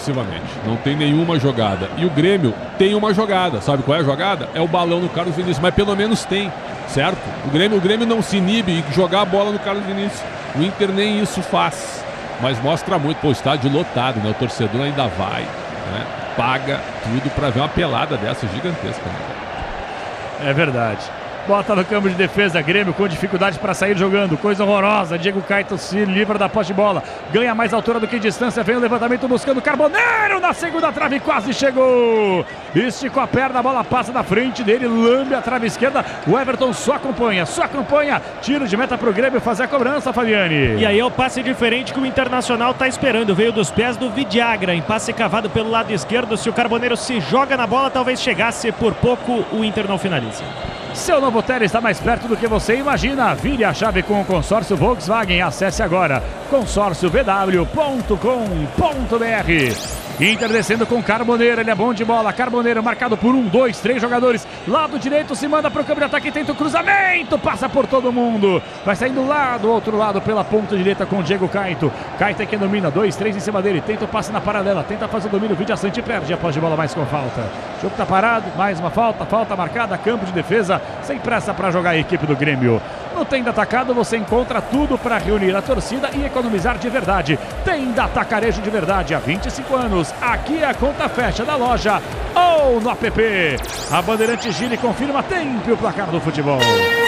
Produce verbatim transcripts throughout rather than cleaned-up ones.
ofensivamente. Não tem nenhuma jogada. E o Grêmio tem uma jogada. Sabe qual é a jogada? É o balão no Carlos Vinícius. Mas pelo menos tem, certo? O Grêmio, o Grêmio não se inibe e jogar a bola no Carlos Vinícius. O Inter nem isso faz. Mas mostra muito. Pô, o estádio lotado, né? O torcedor ainda vai, né? Paga tudo para ver uma pelada dessa gigantesca, né? É verdade. Bota no campo de defesa, Grêmio com dificuldade para sair jogando, coisa horrorosa. Diego Caetano se livra da posse de bola, ganha mais altura do que distância, vem o levantamento buscando Carboneiro na segunda trave, quase chegou. Esticou a perna, a bola passa na frente dele, lambe a trave esquerda. O Everton só acompanha, só acompanha. Tiro de meta para o Grêmio fazer a cobrança, Fabiane. E aí é o passe diferente que o Internacional está esperando. Veio dos pés do Vidiagra, em passe cavado pelo lado esquerdo. Se o Carboneiro se joga na bola, talvez chegasse, por pouco o Inter não finaliza. Seu novo Tele está mais perto do que você imagina. Vire a chave com o consórcio Volkswagen. Acesse agora consórcio v w ponto com ponto b r. Inter descendo com Carboneiro, ele é bom de bola. Carboneiro marcado por um, dois, três jogadores. Lado direito se manda para o campo de ataque, tenta o cruzamento, passa por todo mundo. Vai saindo lá do outro lado pela ponta direita com o Diego Caetano. Caetano que domina, dois, três em cima dele, tenta o passe na paralela, tenta fazer o domínio, o Vidia Sante perde a posse de bola mais com falta. O jogo está parado, mais uma falta, falta marcada, campo de defesa, sem pressa para jogar a equipe do Grêmio. No Tenda Atacado você encontra tudo para reunir a torcida e economizar de verdade. Tenda Atacarejo de verdade, há vinte e cinco anos. Aqui é a conta fecha da loja ou no app. A Bandeirante gira e confirma tempo e o placar do futebol.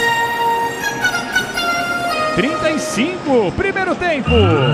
trinta e cinco, primeiro tempo.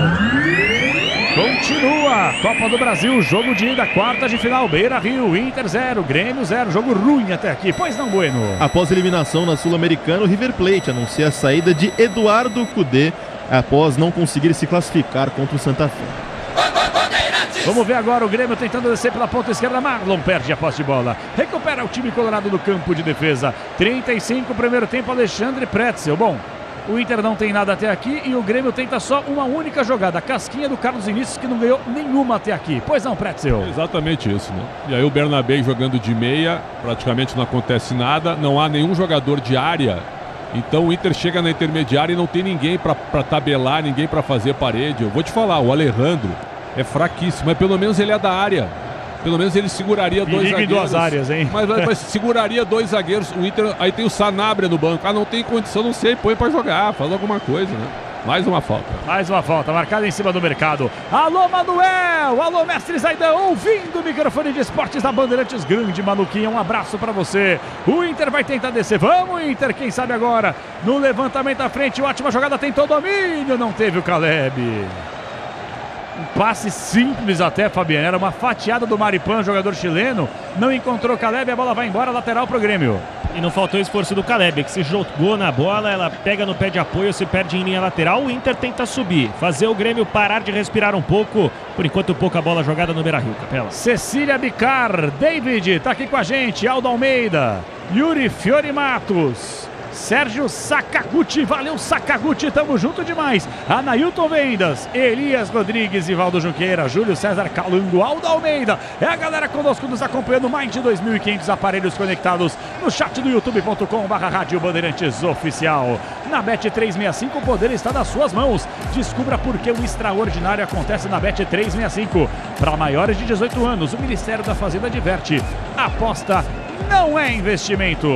Continua, Copa do Brasil, jogo de ida, quarta de final, Beira Rio, Inter zero, Grêmio zero, jogo ruim até aqui, pois não, Bueno? Após eliminação na Sul-Americana, o River Plate anuncia a saída de Eduardo Cudê após não conseguir se classificar contra o Santa Fé. Vamos ver agora o Grêmio tentando descer pela ponta esquerda. Marlon perde a posse de bola. Recupera o time colorado no campo de defesa. trinta e cinco, primeiro tempo, Alexandre Pretzel. Bom, o Inter não tem nada até aqui e o Grêmio tenta só uma única jogada. A casquinha do Carlos Vinícius, que não ganhou nenhuma até aqui. Pois não, Pretzel? É exatamente isso, né? E aí o Bernabé jogando de meia, praticamente não acontece nada. Não há nenhum jogador de área. Então o Inter chega na intermediária e não tem ninguém para tabelar, ninguém para fazer parede. Eu vou te falar, o Alejandro é fraquíssimo, mas pelo menos ele é da área. Pelo menos ele seguraria dois zagueiros. Em duas áreas, hein? Mas, mas seguraria dois zagueiros. O Inter, aí tem o Sanabria no banco. Ah, não tem condição, não sei, põe pra jogar, faz alguma coisa, né? Mais uma falta. Mais uma falta, marcada em cima do mercado. Alô, Manuel! Alô, mestre Zaidan, ouvindo o microfone de esportes da Bandeirantes. Grande Manuquinha, um abraço pra você. O Inter vai tentar descer. Vamos, Inter, quem sabe agora. No levantamento à frente, ótima jogada, tentou o domínio, não teve o Caleb. Um passe simples até, Fabiano. Era uma fatiada do Maripan, jogador chileno. Não encontrou o Caleb, a bola vai embora, lateral pro Grêmio. E não faltou esforço do Caleb, que se jogou na bola, ela pega no pé de apoio, se perde em linha lateral. O Inter tenta subir, fazer o Grêmio parar de respirar um pouco. Por enquanto, pouca bola jogada no Beira-Rio, Capela. Cecília Bicar, David, tá aqui com a gente. Aldo Almeida, Yuri Fiore Matos, Sérgio Sakaguchi, valeu Sakaguchi, tamo junto demais. Anailton Vendas, Elias Rodrigues, Ivaldo Junqueira, Júlio César Calango, Aldo Almeida. É a galera conosco nos acompanhando, mais de dois mil e quinhentos aparelhos conectados no chat do youtube ponto com barra rádio Bandeirantes Oficial. Na Bet trezentos e sessenta e cinco, o poder está nas suas mãos. Descubra por que o extraordinário acontece na Bet trezentos e sessenta e cinco. Para maiores de dezoito anos, o Ministério da Fazenda adverte: aposta não é investimento.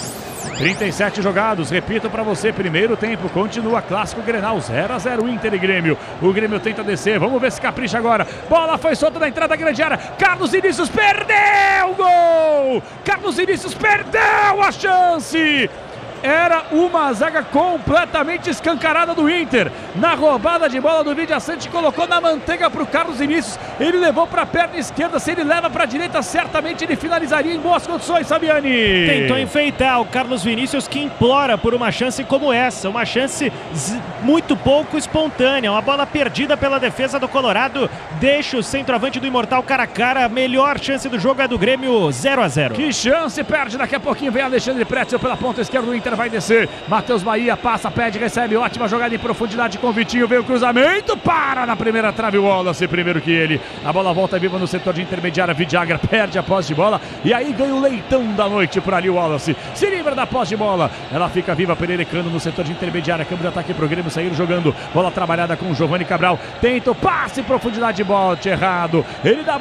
trinta e sete jogados, repito para você, primeiro tempo, continua clássico Grenal, zero a zero Inter e Grêmio. O Grêmio tenta descer, vamos ver se capricha agora. Bola foi solta na entrada da grande área, Carlos Vinícius perdeu o gol! Carlos Vinícius perdeu a chance! Era uma zaga completamente escancarada do Inter. Na roubada de bola do Vidia Sante, colocou na manteiga para o Carlos Vinícius. Ele levou para a perna esquerda. Se ele leva para a direita, certamente ele finalizaria em boas condições, Fabiani. Tentou enfeitar o Carlos Vinícius, que implora por uma chance como essa. Uma chance muito pouco espontânea. Uma bola perdida pela defesa do Colorado. Deixa o centroavante do Imortal cara a cara. A melhor chance do jogo é do Grêmio, zero a zero. Que chance, perde. Daqui a pouquinho vem Alexandre Pretzel pela ponta esquerda do Inter. Vai descer, Matheus Bahia passa, pede, recebe, ótima jogada em profundidade com o Vitinho, veio o cruzamento, para na primeira trave o Wallace, primeiro que ele, a bola volta viva no setor de intermediária, Vidiagra perde a posse de bola, e aí ganha o leitão da noite por ali o Wallace, se livra da posse de bola, ela fica viva, pererecando no setor de intermediária, câmbio de ataque pro Grêmio, sair jogando, bola trabalhada com o Giovanni Cabral, tenta o passe, profundidade de bote, errado, ele dá